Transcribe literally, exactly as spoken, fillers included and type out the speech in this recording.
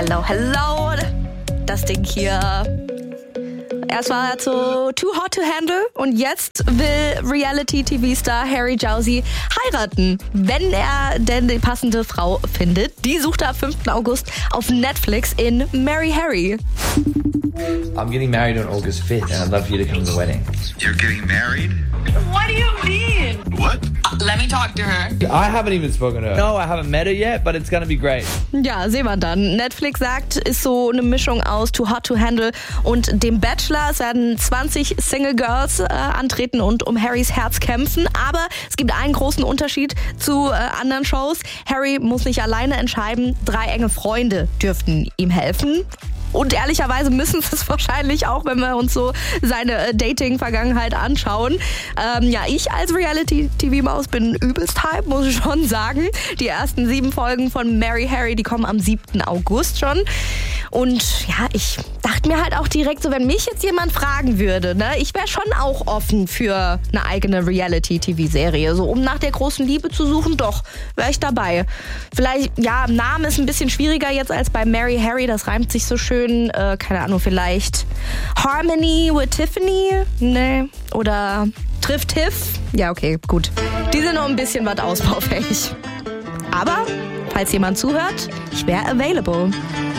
Hello, hello. Das Ding hier. Erst war er zu Too Hot to Handle und jetzt will Reality-T V-Star Harry Jowsey heiraten, wenn er denn die passende Frau findet. Die sucht er am fünften August auf Netflix in Marry Harry. I'm getting married on August fifth and I'd love for you to come to the wedding. You're getting married? What do you mean? What? Uh, let me talk to her. I haven't even spoken to her. No, I haven't met her yet, but it's gonna be great. Ja, sehen wir dann. Netflix sagt, ist so eine Mischung aus Too Hot to Handle und dem Bachelor. Es werden zwanzig Single Girls äh, antreten und um Harrys Herz kämpfen. Aber es gibt einen großen Unterschied zu äh, anderen Shows. Harry muss nicht alleine entscheiden. Drei enge Freunde dürften ihm helfen. Und ehrlicherweise müssen sie es wahrscheinlich auch, wenn wir uns so seine äh, Dating-Vergangenheit anschauen. Ähm, ja, ich als Reality-T V-Maus bin übelst hype, muss ich schon sagen. Die ersten sieben Folgen von Marry Harry, die kommen am siebten August schon. Und ja, ich dachte mir halt auch direkt so, wenn mich jetzt jemand fragen würde, ne, ich wäre schon auch offen für eine eigene Reality-T V-Serie. So, um nach der großen Liebe zu suchen, doch, wäre ich dabei. Vielleicht, ja, Name ist ein bisschen schwieriger jetzt als bei Marry Harry, das reimt sich so schön. Äh, keine Ahnung, vielleicht Harmony with Tiffany? Ne. Oder Triff Tiff? Ja, okay, gut. Die sind noch ein bisschen was ausbaufähig. Aber, falls jemand zuhört, ich wäre available.